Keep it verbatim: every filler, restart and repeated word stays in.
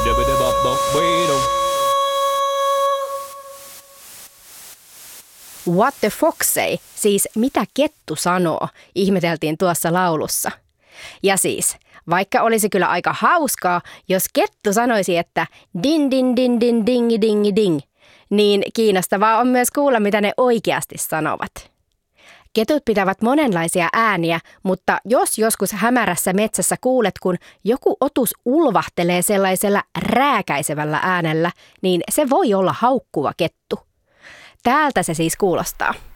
What the fox say, siis mitä kettu sanoo, ihmeteltiin tuossa laulussa. Ja siis, vaikka olisi kyllä aika hauskaa, jos kettu sanoisi, että din din din din dingi dingi ding, niin kiinnostavaa on myös kuulla, mitä ne oikeasti sanovat. Ketut pitävät monenlaisia ääniä, mutta jos joskus hämärässä metsässä kuulet, kun joku otus ulvahtelee sellaisella rääkäisevällä äänellä, niin se voi olla haukkuva kettu. Täältä se siis kuulostaa.